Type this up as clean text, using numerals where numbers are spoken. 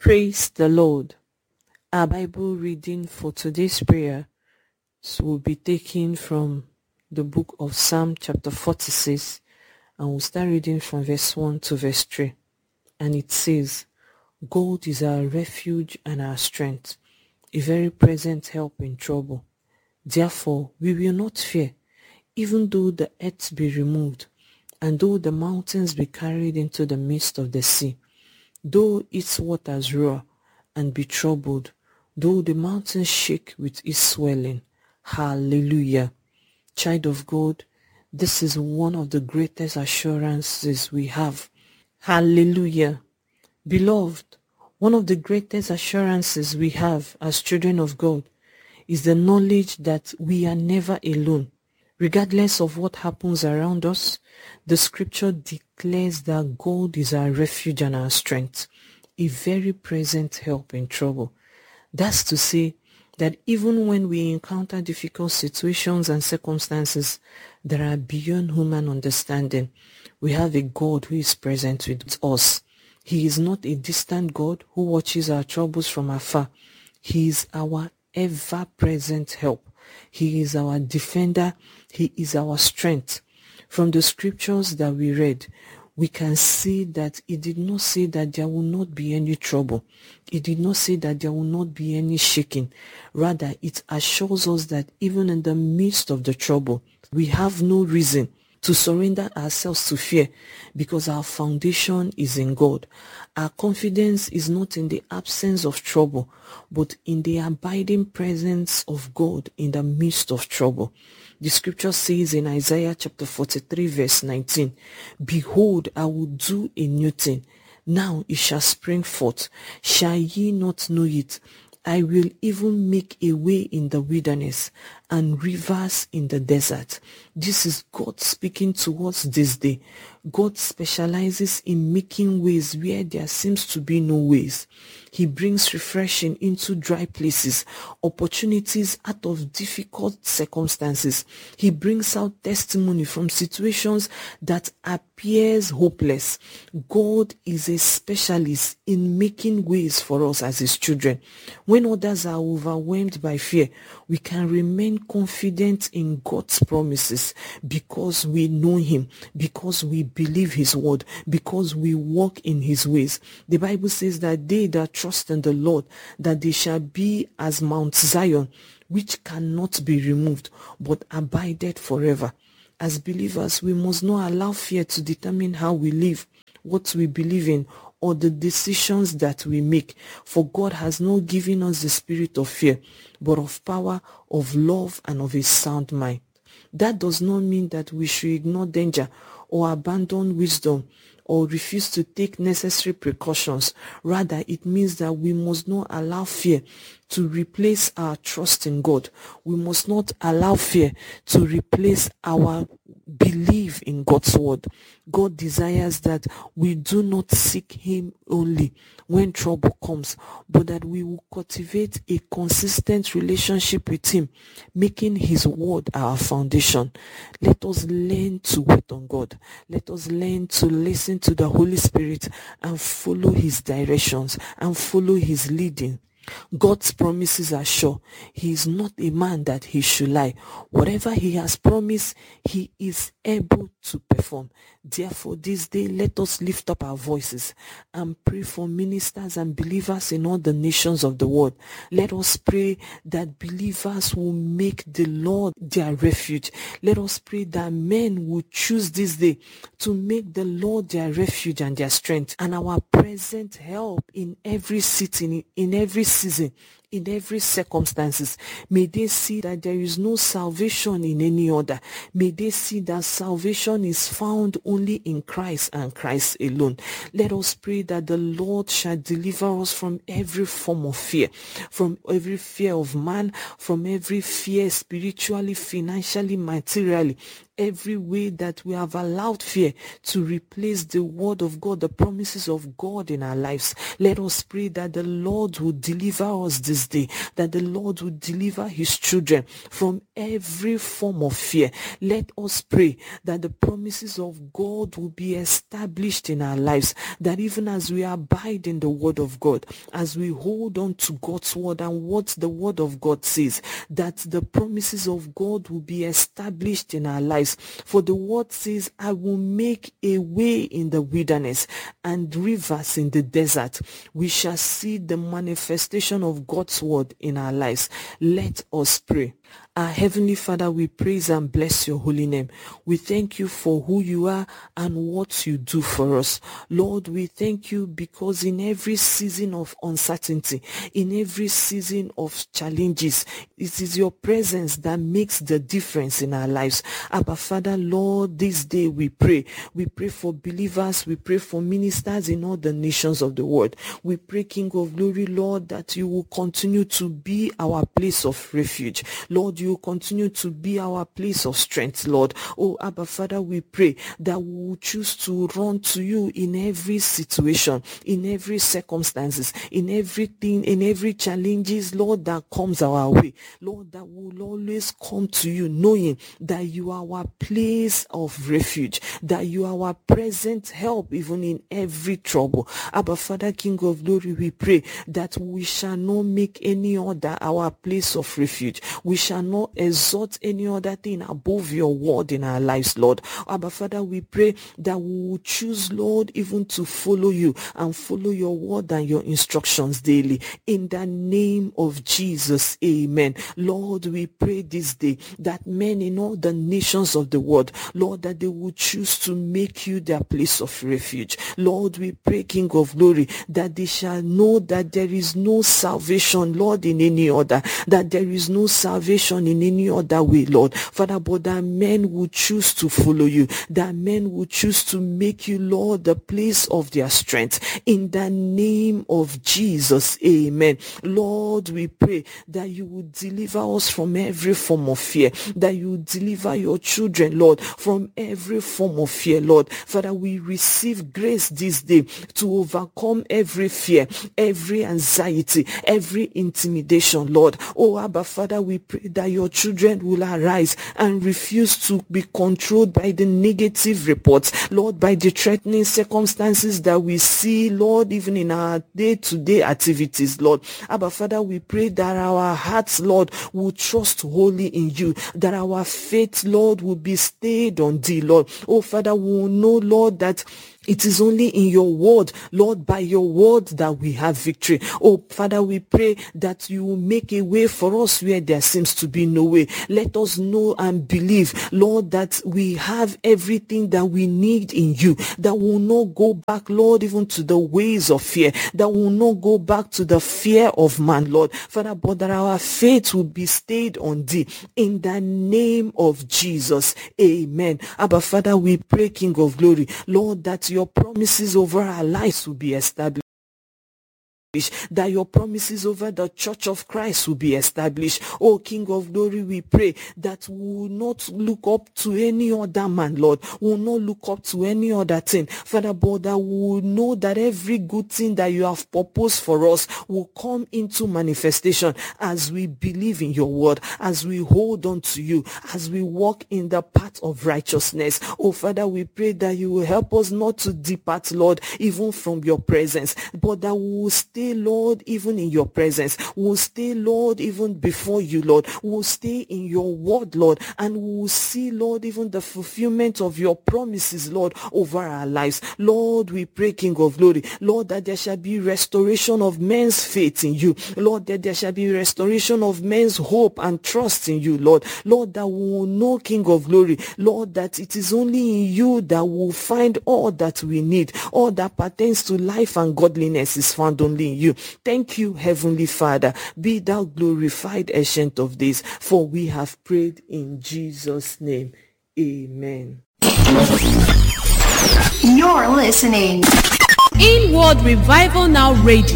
Praise the Lord. Our Bible reading for today's prayer will be taken from the book of Psalm chapter 46, and we'll start reading from verse 1 to verse 3. And it says, God is our refuge and our strength, a very present help in trouble. Therefore we will not fear, even though the earth be removed, and though the mountains be carried into the midst of the sea, though its waters roar and be troubled, though the mountains shake with its swelling. Hallelujah. Child of God, this is one of the greatest assurances we have. Hallelujah. Beloved, one of the greatest assurances we have as children of God is the knowledge that we are never alone. Regardless of what happens around us, the scripture declares that God is our refuge and our strength, a very present help in trouble. That's to say that even when we encounter difficult situations and circumstances that are beyond human understanding, we have a God who is present with us. He is not a distant God who watches our troubles from afar. He is our ever-present help. He is our defender. He is our strength. From the scriptures that we read, we can see that it did not say that there will not be any trouble. It did not say that there will not be any shaking. Rather, it assures us that even in the midst of the trouble, we have no reason to surrender ourselves to fear, because our foundation is in God. Our confidence is not in the absence of trouble, but in the abiding presence of God in the midst of trouble. The scripture says in Isaiah chapter 43 verse 19, "Behold, I will do a new thing. Now it shall spring forth. Shall ye not know it? I will even make a way in the wilderness and rivers in the desert." This is God speaking to us this day. God specializes in making ways where there seems to be no ways. He brings refreshing into dry places, opportunities out of difficult circumstances. He brings out testimony from situations that appears hopeless. God is a specialist in making ways for us as his children. When others are overwhelmed by fear, we can remain confident in God's promises because we know him, because we believe his word, because we walk in his ways. The Bible says that they that trust in the Lord, that they shall be as Mount Zion, which cannot be removed, but abideth forever. As believers, we must not allow fear to determine how we live, what we believe in, or the decisions that we make. For God has not given us the spirit of fear, but of power, of love, and of a sound mind. That does not mean that we should ignore danger or abandon wisdom or refuse to take necessary precautions. Rather, it means that we must not allow fear to replace our trust in God. We must not allow fear to replace our belief in God's word. God desires that we do not seek him only when trouble comes, but that we will cultivate a consistent relationship with him, making his word our foundation. Let us learn to wait on God. Let us learn to listen to the Holy Spirit and follow his directions and follow his leading. God's promises are sure. He is not a man that he should lie. Whatever he has promised, he is able to perform. Therefore, this day, let us lift up our voices and pray for ministers and believers in all the nations of the world. Let us pray that believers will make the Lord their refuge. Let us pray that men will choose this day to make the Lord their refuge and their strength and our present help in every city, in every season, in every circumstances. May they see that there is no salvation in any other. May they see that salvation is found only in Christ and Christ alone. Let us pray that the Lord shall deliver us from every form of fear, from every fear of man, from every fear spiritually, financially, materially, every way that we have allowed fear to replace the word of God, the promises of God in our lives. Let us pray that the Lord will deliver us this this day, that the Lord will deliver his children from every form of fear. Let us pray that the promises of God will be established in our lives, that even as we abide in the word of God, as we hold on to God's word and what the word of God says, that the promises of God will be established in our lives. For the word says, I will make a way in the wilderness and rivers in the desert. We shall see the manifestation of God's word in our lives. Let us pray. Our Heavenly Father, we praise and bless your holy name. We thank you for who you are and what you do for us. Lord, we thank you because in every season of uncertainty, in every season of challenges, it is your presence that makes the difference in our lives. Abba Father, Lord, this day we pray. We pray for believers. We pray for ministers in all the nations of the world. We pray, King of Glory, Lord, that you will continue to be our place of refuge. Lord, you continue to be our place of strength, Lord. Oh, Abba Father, we pray that we will choose to run to you in every situation, in every circumstances, in everything, in every challenges, Lord, that comes our way. Lord, that we will always come to you knowing that you are our place of refuge, that you are our present help even in every trouble. Abba Father, King of Glory, we pray that we shall not make any other our place of refuge. We shall not exalt any other thing above your word in our lives, Lord. Abba Father, we pray that we will choose, Lord, even to follow you and follow your word and your instructions daily. In the name of Jesus, amen. Lord, we pray this day that men in all the nations of the world, Lord, that they will choose to make you their place of refuge. Lord, we pray, King of Glory, that they shall know that there is no salvation, Lord, in any other, that there is no salvation in any other way, Lord. Father, but that men will choose to follow you, that men will choose to make you, Lord, the place of their strength. In the name of Jesus, amen. Lord, we pray that you will deliver us from every form of fear, that you will deliver your children, Lord, from every form of fear, Lord. Father, we receive grace this day to overcome every fear, every anxiety, every intimidation, Lord. Oh, Abba Father, we pray that your children will arise and refuse to be controlled by the negative reports, Lord, by the threatening circumstances that we see, Lord, even in our day-to-day activities, Lord. Abba Father, we pray that our hearts, Lord, will trust wholly in you, that our faith, Lord, will be stayed on thee, Lord. Oh, Father, we will know, Lord, that it is only in your word, Lord, by your word that we have victory. Oh, Father, we pray that you will make a way for us where there seems to be no way. Let us know and believe, Lord, that we have everything that we need in you, that we will not go back, Lord, even to the ways of fear, that we will not go back to the fear of man, Lord. Father, but that our faith will be stayed on thee. In the name of Jesus, amen. Abba, Father, we pray, King of Glory, Lord, that your promises over our lives will be established, that your promises over the church of Christ will be established. Oh, King of Glory, we pray that we will not look up to any other man, Lord. We will not look up to any other thing, Father, but that we will know that every good thing that you have proposed for us will come into manifestation as we believe in your word, as we hold on to you, as we walk in the path of righteousness. Oh, Father, we pray that you will help us not to depart, Lord, even from your presence, but that we will stay, Lord, even in your presence. We'll stay, Lord, even before you, Lord. We'll stay in your word, Lord, and we will see, Lord, even the fulfillment of your promises, Lord, over our lives. Lord, we pray, King of Glory, Lord, that there shall be restoration of men's faith in you, Lord, that there shall be restoration of men's hope and trust in you, Lord. Lord, that we will know, King of Glory, Lord, that it is only in you that we will find all that we need, all that pertains to life and godliness is found only in you. Thank you, Heavenly Father. Be thou glorified, Ancient of Days, for we have prayed in Jesus' name. Amen. You're listening. Inward Revival Now Radio.